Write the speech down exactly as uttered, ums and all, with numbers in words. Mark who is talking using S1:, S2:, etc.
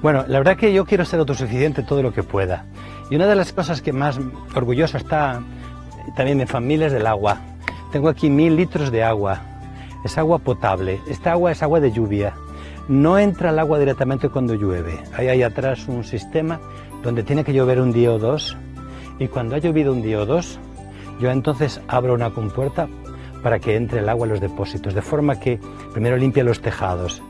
S1: Bueno, la verdad que yo quiero ser autosuficiente todo lo que pueda. Y una de las cosas que más orgulloso está también mi familia es del agua. Tengo aquí mil litros de agua. Es agua potable. Esta agua es agua de lluvia. No entra el agua directamente cuando llueve. Hay ahí atrás un sistema donde tiene que llover un día o dos. Y cuando ha llovido un día o dos, yo entonces abro una compuerta para que entre el agua en los depósitos. De forma que primero limpia los tejados